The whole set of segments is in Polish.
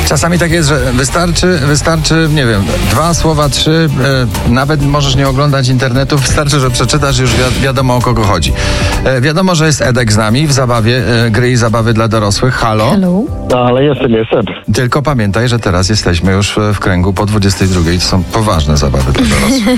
Czasami tak jest, że wystarczy, nie wiem, 2 słowa, 3, nawet możesz nie oglądać internetu, wystarczy, że przeczytasz, już wiadomo, o kogo chodzi. Wiadomo, że jest Edek z nami w zabawie, gry i zabawy dla dorosłych. Halo? Hello. No, ale jestem. Tylko pamiętaj, że teraz jesteśmy już w kręgu po 22 i to są poważne zabawy dla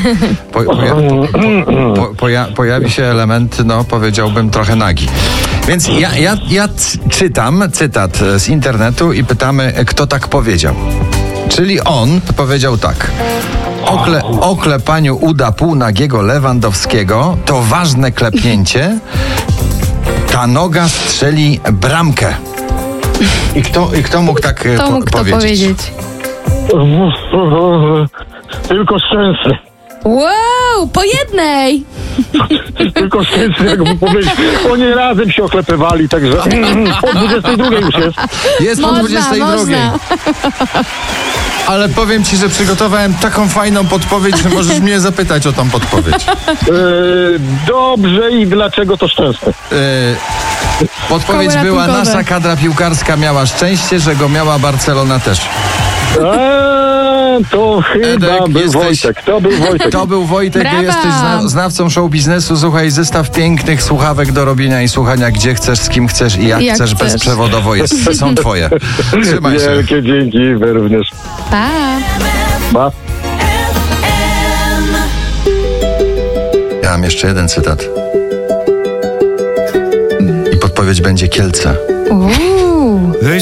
dorosłych. Pojawi się element, no powiedziałbym, trochę nagi. Więc ja czytam cytat z internetu i pytamy, kto tak powiedział. Czyli on powiedział tak. O klepaniu uda półnagiego Lewandowskiego to ważne klepnięcie. Ta noga strzeli bramkę. I kto mógł tak powiedzieć? Tylko Szczęsny. Wow, po jednej! Tylko Szczęsny, jakby powiedzieć. Oni razem się oklepywali, także po 22 już jest. Jest po 22. Można. Ale powiem ci, że przygotowałem taką fajną podpowiedź, że możesz mnie zapytać o tą podpowiedź. Dobrze, i dlaczego to Szczęsny? Podpowiedź Szkoły była, ratunkowe. nasza kadra piłkarska miała szczęście, że go miała Barcelona też. To chyba Edek, był Wojtek. To był Wojtek. To był Wojtek, Brawa! jesteś znawcą show biznesu. Słuchaj, zestaw pięknych słuchawek do robienia i słuchania, gdzie chcesz, z kim chcesz i jak chcesz, bezprzewodowo są twoje. Trzymaj się. Wielkie dzięki, wy również. Pa! Pa. Ja mam jeszcze jeden cytat. I podpowiedź będzie Kielce.